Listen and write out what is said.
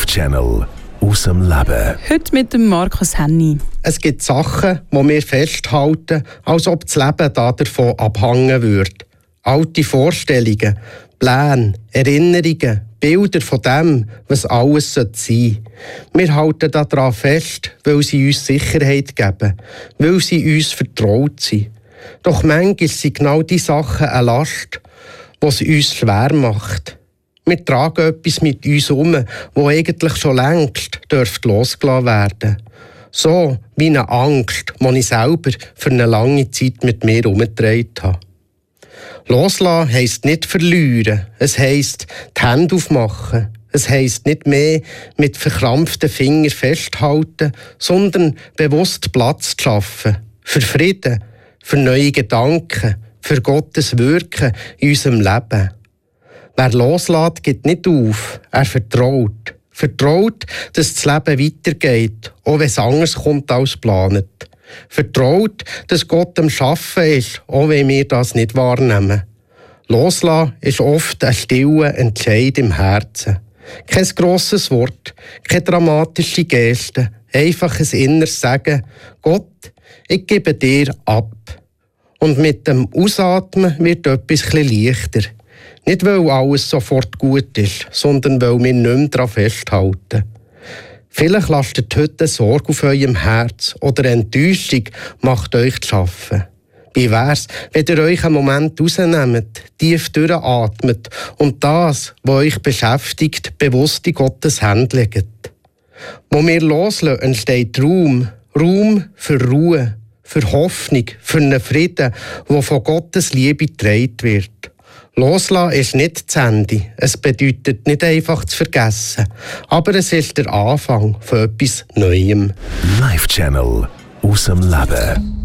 Live-Channel aus dem Leben. Heute mit dem Markus Henny. Es gibt Sachen, die wir festhalten, als ob das Leben davon abhängen würde. Alte Vorstellungen, Pläne, Erinnerungen, Bilder von dem, was alles sein sollte. Wir halten daran fest, weil sie uns Sicherheit geben, weil sie uns vertraut sind. Doch manchmal sind genau diese Sachen eine Last, die es uns schwer macht. Wir tragen etwas mit uns um, das eigentlich schon längst losgelassen werden dürfte. So wie eine Angst, die ich selber für eine lange Zeit mit mir herumgetragen habe. Loslassen heisst nicht verlieren, es heisst die Hände aufmachen. Es heisst nicht mehr mit verkrampften Fingern festhalten, sondern bewusst Platz zu schaffen. Für Frieden, für neue Gedanken, für Gottes Wirken in unserem Leben. Wer loslässt, gibt nicht auf. Er vertraut. Vertraut, dass das Leben weitergeht, auch wenn es anders kommt als geplant. Vertraut, dass Gott am Schaffen ist, auch wenn wir das nicht wahrnehmen. Loslassen ist oft ein stiller Entscheid im Herzen. Kein grosses Wort, keine dramatische Geste, einfach ein inneres Sagen: Gott, ich gebe dir ab. Und mit dem Ausatmen wird etwas leichter. Nicht, weil alles sofort gut ist, sondern weil wir nicht mehr daran festhalten. Vielleicht lastet heute Sorge auf eurem Herz oder Enttäuschung macht euch zu arbeiten. Wie wär's, wenn ihr euch einen Moment rausnehmt, tief durchatmet und das, was euch beschäftigt, bewusst in Gottes Hände legt. Wo wir loslassen, entsteht Raum für Ruhe, für Hoffnung, für einen Frieden, der von Gottes Liebe getragen wird. Loslassen ist nicht das Ende. Es bedeutet nicht einfach zu vergessen. Aber es ist der Anfang von etwas Neuem. Live-Channel aus dem Leben.